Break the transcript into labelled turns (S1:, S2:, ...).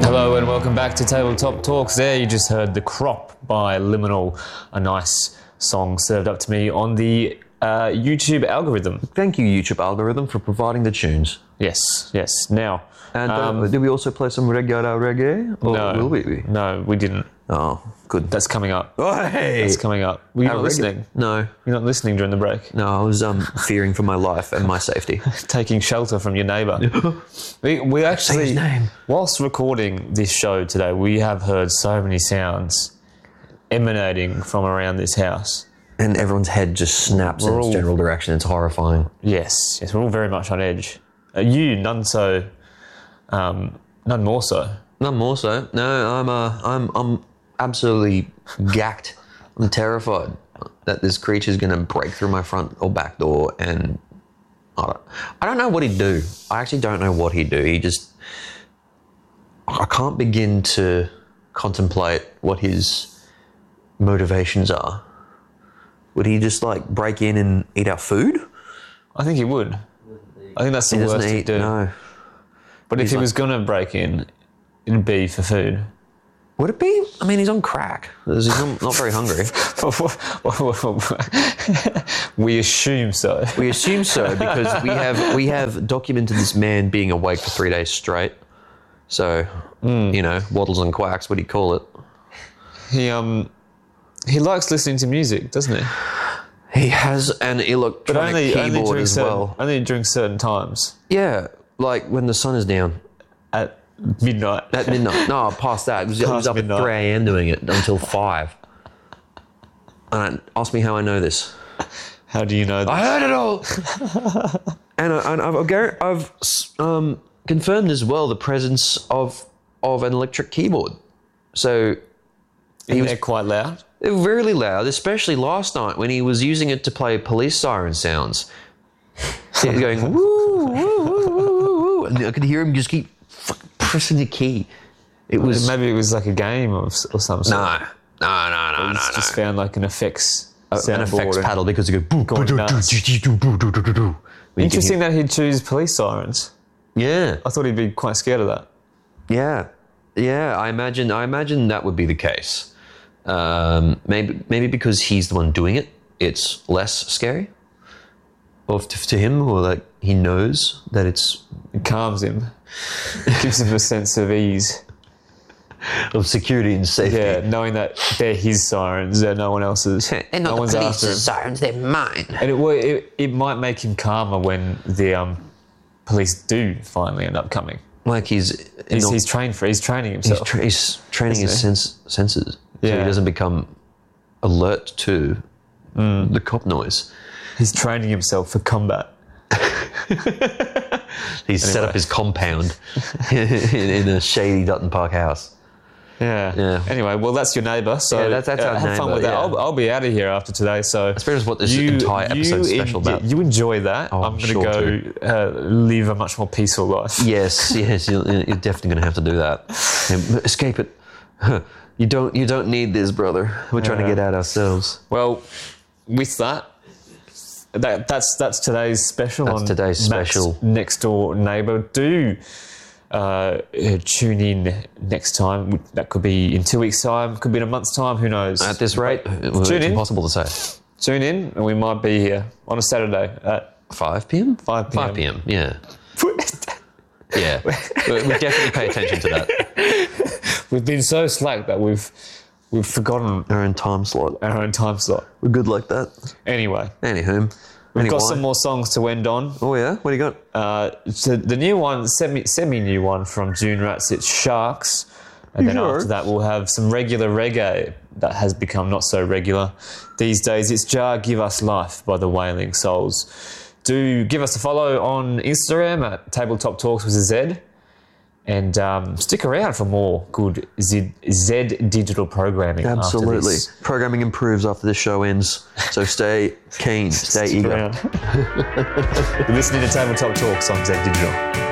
S1: Hello and welcome back to Tabletop Talks. There you just heard The Crop by Liminal, a nice song served up to me on the YouTube algorithm.
S2: Thank you, YouTube algorithm, for providing the tunes.
S1: Yes. Now...
S2: And did we also play some reggae? Or
S1: no,
S2: will we?
S1: No, we didn't.
S2: Oh, good.
S1: That's coming up.
S2: Oh, hey!
S1: That's coming up. Were you not listening?
S2: No.
S1: You're not listening during the break?
S2: No, I was fearing for my life and my safety.
S1: Taking shelter from your neighbour. we actually,
S2: Say his name.
S1: Whilst recording this show today, we have heard so many sounds emanating from around this house.
S2: And everyone's head just snaps in its general direction. It's horrifying.
S1: Yes, we're all very much on edge. You, none so, none more so.
S2: None more so. No, I'm absolutely gacked. I'm terrified that this creature's going to break through my front or back door, and I don't know what he'd do. I actually don't know what he'd do. I can't begin to contemplate what his motivations are. Would he just break in and eat our food?
S1: I think he would. I think that's the worst he'd do.
S2: No.
S1: But if he was going to break in, it'd be for food.
S2: Would it be? I mean, he's on crack. He's not very hungry.
S1: We assume so.
S2: We assume so because we have documented this man being awake for 3 days straight. So, waddles and quacks. What do you call it?
S1: He likes listening to music, doesn't he?
S2: He has an electronic keyboard as well.
S1: Only during certain times.
S2: Yeah, like when the sun is down.
S1: At midnight.
S2: At midnight. No, past that. He was up
S1: midnight.
S2: at 3 a.m. doing it until 5. Ask me how I know this.
S1: How do you know that?
S2: I heard it all. and I've confirmed as well the presence of an electric keyboard. So
S1: They're quite loud?
S2: They were really loud, especially last night when he was using it to play police siren sounds. He was going, woo, woo, woo, woo, woo, and I could hear him just keep pressing the key.
S1: Maybe it was like a game or some sort.
S2: No.
S1: He's just found like an effects
S2: paddle because he goes,
S1: Interesting that he'd choose police sirens.
S2: Yeah.
S1: I thought he'd be quite scared of that.
S2: Yeah. I imagine that would be the case. Maybe because he's the one doing it, it's less scary. Or to him, or like he knows that it
S1: calms him. It gives him a sense of ease.
S2: Of security and safety.
S1: Yeah, knowing that they're his sirens, they're no one else's.
S2: They're not the police's sirens, they're mine.
S1: And it might make him calmer when the police do finally end up coming.
S2: Like he's training
S1: himself.
S2: He's training his senses.
S1: Yeah.
S2: So he doesn't become alert to the cop noise.
S1: He's training himself for combat.
S2: He's set up his compound in a shady Dutton Park house.
S1: Yeah. Anyway, well, that's your neighbour. So
S2: that's our neighbour.
S1: Have fun with that.
S2: Yeah.
S1: I'll be out of here after today. So
S2: I suppose what this entire episode's special about.
S1: You enjoy that.
S2: Oh,
S1: I'm going to go live a much more peaceful life.
S2: Yes. You're definitely going to have to do that. Escape it. You don't need this, brother. We're trying to get out ourselves.
S1: Well, with that's today's special.
S2: That's today's special.
S1: Matt's Next Door Neighbour. Do tune in next time. That could be in 2 weeks' time. Could be in a month's time. Who knows?
S2: At this rate, it's impossible to say.
S1: Tune in, and we might be here on a Saturday at
S2: 5 p.m.
S1: 5 p.m.
S2: 5 p.m. Yeah. Yeah. We definitely pay attention to that.
S1: We've been so slack that we've forgotten
S2: our own time slot.
S1: We're
S2: good like that.
S1: Anyway.
S2: Anywho.
S1: We've got some more songs to end on.
S2: Oh, yeah? What do you got?
S1: So the new one, semi-new one from Dune Rats, it's Sharks. And then after that, we'll have some regular reggae that has become not so regular these days. It's Jar Give Us Life by the Wailing Souls. Do give us a follow on Instagram at Tabletop Talks with a Z. And stick around for more good Z digital programming.
S2: Absolutely.
S1: After this.
S2: Programming improves after this show ends. So stay keen, stay eager.
S1: You're listening to Tabletop Talks on Z Digital.